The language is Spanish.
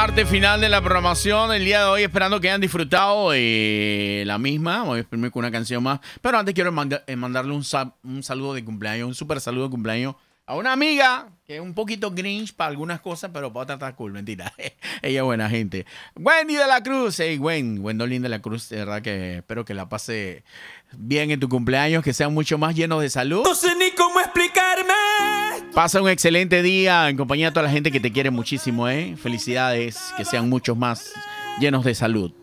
Parte final de la programación el día de hoy, esperando que hayan disfrutado la misma. Voy a exprimirme con una canción más, pero antes quiero mandarle un saludo de cumpleaños, un súper saludo de cumpleaños a una amiga que es un poquito grinch para algunas cosas, pero para otras está cool, mentira. Ella es buena gente. Wendy de la Cruz, hey Gwendolyn de la Cruz, de verdad que espero que la pase bien en tu cumpleaños, que sean mucho más llenos de salud. No sé ni cómo explicarme. Pasa un excelente día en compañía de toda la gente que te quiere muchísimo, ¿eh? Felicidades, que sean muchos más llenos de salud.